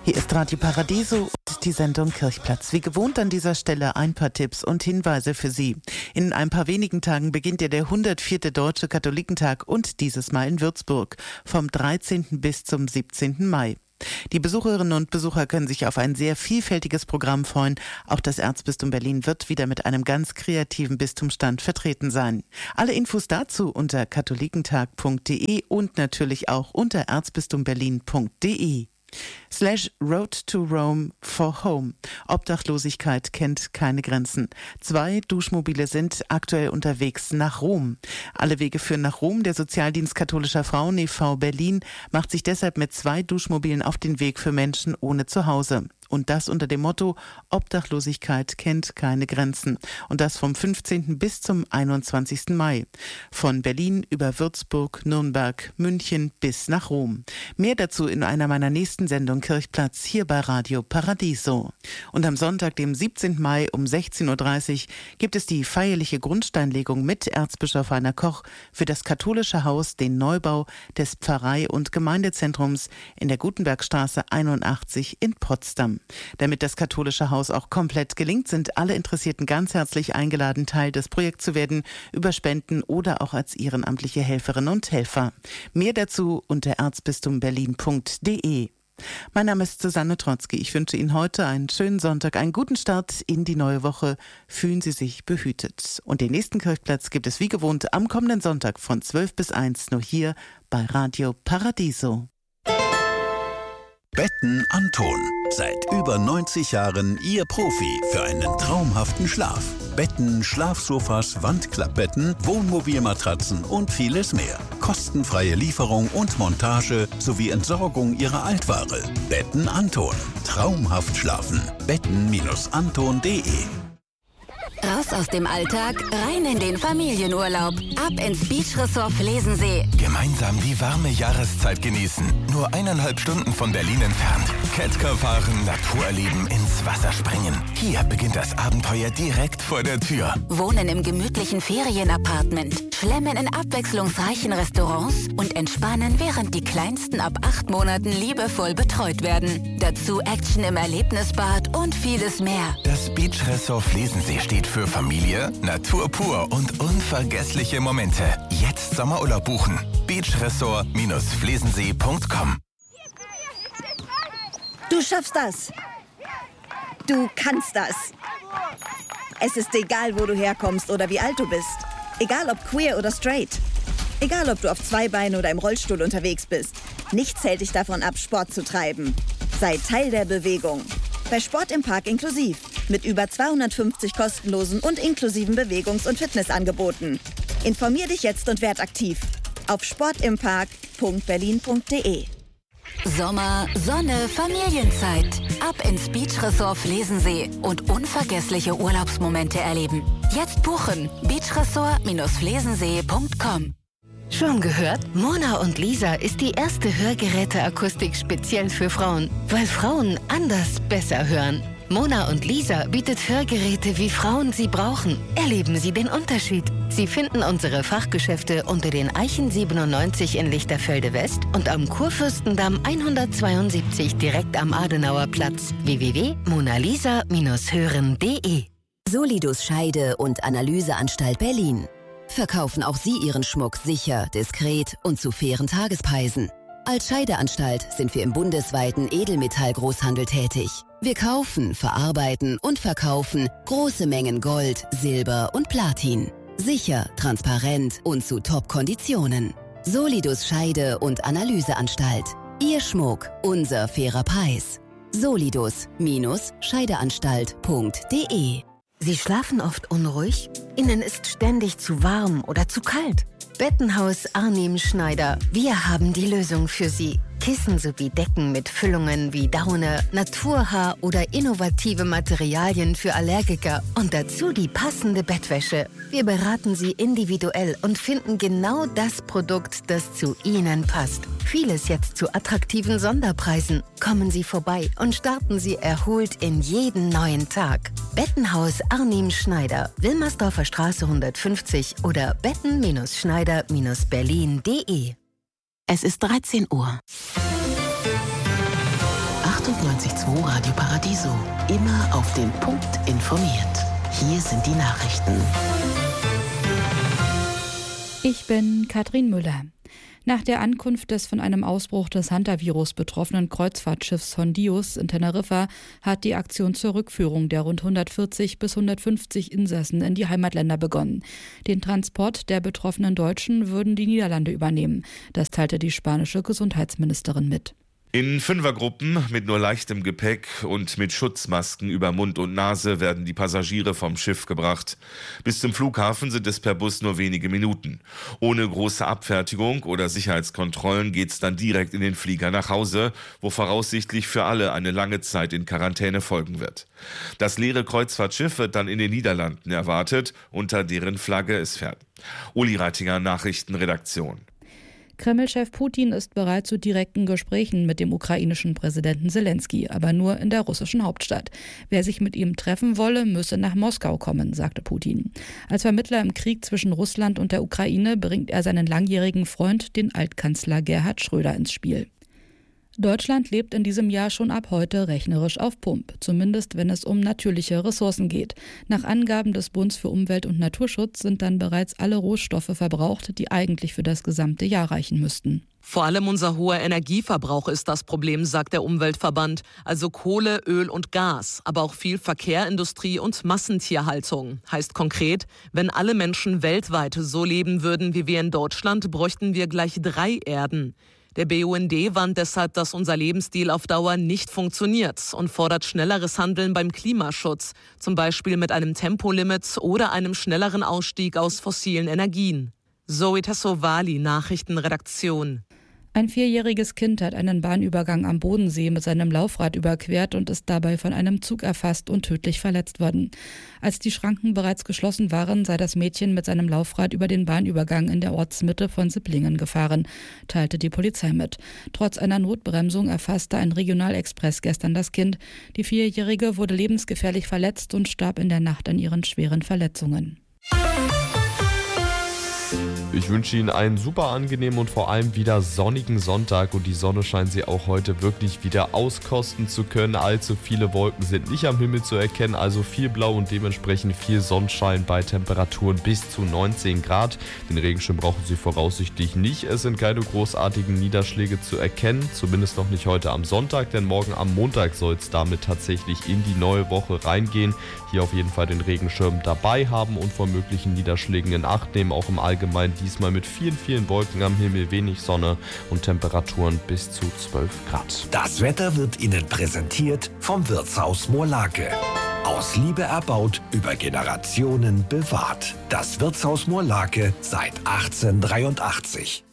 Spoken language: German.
Hier ist Radio Paradiso und die Sendung Kirchplatz. Wie gewohnt an dieser Stelle ein paar Tipps und Hinweise für Sie. In ein paar wenigen Tagen beginnt ja der 104. Deutsche Katholikentag und dieses Mal in Würzburg vom 13. bis zum 17. Mai. Die Besucherinnen und Besucher können sich auf ein sehr vielfältiges Programm freuen. Auch das Erzbistum Berlin wird wieder mit einem ganz kreativen Bistumsstand vertreten sein. Alle Infos dazu unter katholikentag.de und natürlich auch unter erzbistumberlin.de. /Road to Rome for Home. Obdachlosigkeit kennt keine Grenzen. 2 Duschmobile sind aktuell unterwegs nach Rom. Alle Wege führen nach Rom. Der Sozialdienst katholischer Frauen e.V. Berlin macht sich deshalb mit 2 Duschmobilen auf den Weg für Menschen ohne Zuhause. Und das unter dem Motto: Obdachlosigkeit kennt keine Grenzen. Und das vom 15. bis zum 21. Mai. Von Berlin über Würzburg, Nürnberg, München bis nach Rom. Mehr dazu in einer meiner nächsten Sendungen Kirchplatz hier bei Radio Paradiso. Und am Sonntag, dem 17. Mai um 16.30 Uhr gibt es die feierliche Grundsteinlegung mit Erzbischof Heiner Koch für das katholische Haus, den Neubau des Pfarrei- und Gemeindezentrums in der Gutenbergstraße 81 in Potsdam. Damit das katholische Haus auch komplett gelingt, sind alle Interessierten ganz herzlich eingeladen, Teil des Projekts zu werden, über Spenden oder auch als ehrenamtliche Helferinnen und Helfer. Mehr dazu unter erzbistumberlin.de. Mein Name ist Susanne Trotzki. Ich wünsche Ihnen heute einen schönen Sonntag, einen guten Start in die neue Woche. Fühlen Sie sich behütet. Und den nächsten Kirchplatz gibt es wie gewohnt am kommenden Sonntag von 12 bis 1 nur hier bei Radio Paradiso. Betten Anton. Seit über 90 Jahren Ihr Profi für einen traumhaften Schlaf. Betten, Schlafsofas, Wandklappbetten, Wohnmobilmatratzen und vieles mehr. Kostenfreie Lieferung und Montage sowie Entsorgung Ihrer Altware. Betten Anton. Traumhaft schlafen. Betten-anton.de. Raus aus dem Alltag, rein in den Familienurlaub. Ab ins Beachresort Flesensee. Gemeinsam die warme Jahreszeit genießen. Nur 1,5 Stunden von Berlin entfernt. Catcar fahren, Natur erleben, ins Wasser springen. Hier beginnt das Abenteuer direkt vor der Tür. Wohnen im gemütlichen Ferienapartment. Schlemmen in abwechslungsreichen Restaurants und entspannen, während die Kleinsten ab 8 Monaten liebevoll betreut werden. Dazu Action im Erlebnisbad und vieles mehr. Das Beachresort Flesensee steht für Familie, Natur pur und unvergessliche Momente. Jetzt Sommerurlaub buchen. Beachresort-flesensee.com. Du schaffst das. Du kannst das. Es ist egal, wo du herkommst oder wie alt du bist. Egal ob queer oder straight. Egal ob du auf 2 Beinen oder im Rollstuhl unterwegs bist. Nichts hält dich davon ab, Sport zu treiben. Sei Teil der Bewegung. Bei Sport im Park inklusiv. Mit über 250 kostenlosen und inklusiven Bewegungs- und Fitnessangeboten. Informier dich jetzt und werd aktiv. Auf sportimpark.berlin.de. Sommer, Sonne, Familienzeit. Ab ins Beachresort Flesensee und unvergessliche Urlaubsmomente erleben. Jetzt buchen. Beachresort-flesensee.com. Schon gehört? Mona und Lisa ist die erste Hörgeräteakustik speziell für Frauen, weil Frauen anders besser hören. Mona und Lisa bietet Hörgeräte, wie Frauen sie brauchen. Erleben Sie den Unterschied. Sie finden unsere Fachgeschäfte unter den Eichen 97 in Lichterfelde West und am Kurfürstendamm 172 direkt am Adenauer Platz. www.monalisa-hören.de. Solidus Scheide- und Analyseanstalt Berlin. Verkaufen auch Sie Ihren Schmuck sicher, diskret und zu fairen Tagespreisen. Als Scheideanstalt sind wir im bundesweiten Edelmetallgroßhandel tätig. Wir kaufen, verarbeiten und verkaufen große Mengen Gold, Silber und Platin. Sicher, transparent und zu Top-Konditionen. Solidus Scheide- und Analyseanstalt. Ihr Schmuck, unser fairer Preis. Solidus-Scheideanstalt.de. Sie schlafen oft unruhig? Ihnen ist ständig zu warm oder zu kalt? Bettenhaus Arnim Schneider. Wir haben die Lösung für Sie. Kissen sowie Decken mit Füllungen wie Daune, Naturhaar oder innovative Materialien für Allergiker und dazu die passende Bettwäsche. Wir beraten Sie individuell und finden genau das Produkt, das zu Ihnen passt. Vieles jetzt zu attraktiven Sonderpreisen. Kommen Sie vorbei und starten Sie erholt in jeden neuen Tag. Bettenhaus Arnim Schneider, Wilmersdorfer Straße 150 oder betten-schneider-berlin.de. Es ist 13 Uhr. 98,4 98.2 Radio Paradiso. Immer auf den Punkt informiert. Hier sind die Nachrichten. Ich bin Katrin Müller. Nach der Ankunft des von einem Ausbruch des Hantavirus betroffenen Kreuzfahrtschiffs Hondius in Teneriffa hat die Aktion zur Rückführung der rund 140 bis 150 Insassen in die Heimatländer begonnen. Den Transport der betroffenen Deutschen würden die Niederlande übernehmen. Das teilte die spanische Gesundheitsministerin mit. In Fünfergruppen mit nur leichtem Gepäck und mit Schutzmasken über Mund und Nase werden die Passagiere vom Schiff gebracht. Bis zum Flughafen sind es per Bus nur wenige Minuten. Ohne große Abfertigung oder Sicherheitskontrollen geht's dann direkt in den Flieger nach Hause, wo voraussichtlich für alle eine lange Zeit in Quarantäne folgen wird. Das leere Kreuzfahrtschiff wird dann in den Niederlanden erwartet, unter deren Flagge es fährt. Uli Reitinger, Nachrichtenredaktion. Kreml-Chef Putin ist bereit zu direkten Gesprächen mit dem ukrainischen Präsidenten Zelensky, aber nur in der russischen Hauptstadt. Wer sich mit ihm treffen wolle, müsse nach Moskau kommen, sagte Putin. Als Vermittler im Krieg zwischen Russland und der Ukraine bringt er seinen langjährigen Freund, den Altkanzler Gerhard Schröder, ins Spiel. Deutschland lebt in diesem Jahr schon ab heute rechnerisch auf Pump, zumindest wenn es um natürliche Ressourcen geht. Nach Angaben des Bundes für Umwelt und Naturschutz sind dann bereits alle Rohstoffe verbraucht, die eigentlich für das gesamte Jahr reichen müssten. Vor allem unser hoher Energieverbrauch ist das Problem, sagt der Umweltverband. Also Kohle, Öl und Gas, aber auch viel Verkehr, Industrie und Massentierhaltung. Heißt konkret, wenn alle Menschen weltweit so leben würden wie wir in Deutschland, bräuchten wir gleich 3 Erden. Der BUND warnt deshalb, dass unser Lebensstil auf Dauer nicht funktioniert und fordert schnelleres Handeln beim Klimaschutz, zum Beispiel mit einem Tempolimit oder einem schnelleren Ausstieg aus fossilen Energien. Zoe Tassovali, Nachrichtenredaktion. Ein 4-jähriges Kind hat einen Bahnübergang am Bodensee mit seinem Laufrad überquert und ist dabei von einem Zug erfasst und tödlich verletzt worden. Als die Schranken bereits geschlossen waren, sei das Mädchen mit seinem Laufrad über den Bahnübergang in der Ortsmitte von Sipplingen gefahren, teilte die Polizei mit. Trotz einer Notbremsung erfasste ein Regionalexpress gestern das Kind. Die 4-Jährige wurde lebensgefährlich verletzt und starb in der Nacht an ihren schweren Verletzungen. Ich wünsche Ihnen einen super angenehmen und vor allem wieder sonnigen Sonntag und die Sonne scheint Sie auch heute wirklich wieder auskosten zu können. Allzu viele Wolken sind nicht am Himmel zu erkennen, also viel Blau und dementsprechend viel Sonnenschein bei Temperaturen bis zu 19 Grad. Den Regenschirm brauchen Sie voraussichtlich nicht. Es sind keine großartigen Niederschläge zu erkennen, zumindest noch nicht heute am Sonntag, denn morgen am Montag soll es damit tatsächlich in die neue Woche reingehen. Hier auf jeden Fall den Regenschirm dabei haben und vor möglichen Niederschlägen in Acht nehmen, auch im Allgemeinen diesmal mit vielen Wolken am Himmel, wenig Sonne und Temperaturen bis zu 12 Grad. Das Wetter wird Ihnen präsentiert vom Wirtshaus Moorlake. Aus Liebe erbaut, über Generationen bewahrt. Das Wirtshaus Moorlake seit 1883.